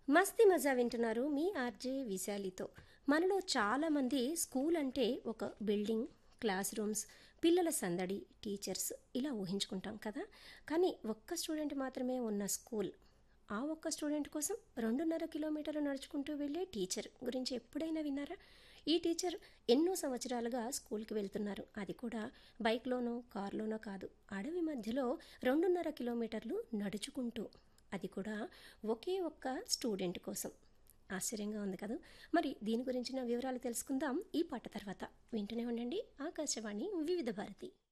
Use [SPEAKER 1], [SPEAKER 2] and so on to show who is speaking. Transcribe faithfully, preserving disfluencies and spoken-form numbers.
[SPEAKER 1] మస్తీ మజా వింటున్నారు మీ ఆర్జే విశాలితో. మనలో చాలామంది స్కూల్ అంటే ఒక బిల్డింగ్, క్లాస్ రూమ్స్, పిల్లల సందడి, టీచర్స్ ఇలా ఊహించుకుంటాం కదా. కానీ ఒక్క స్టూడెంట్ మాత్రమే ఉన్న స్కూల్, ఆ ఒక్క స్టూడెంట్ కోసం రెండున్నర కిలోమీటర్లు నడుచుకుంటూ వెళ్ళే టీచర్ గురించి ఎప్పుడైనా విన్నారా? ఈ టీచర్ ఎన్నో సంవత్సరాలుగా స్కూల్కి వెళ్తున్నారు, అది కూడా బైక్లోనో కార్లోనో కాదు, అడవి మధ్యలో రెండున్నర కిలోమీటర్లు నడుచుకుంటూ, అది కూడా ఒకే ఒక్క స్టూడెంట్ కోసం. ఆశ్చర్యంగా ఉంది కదా. మరి దీని గురించిన వివరాలు తెలుసుకుందాం ఈ పాట తర్వాత. వింటూనే ఉండండి ఆకాశవాణి వివిధ భారతి.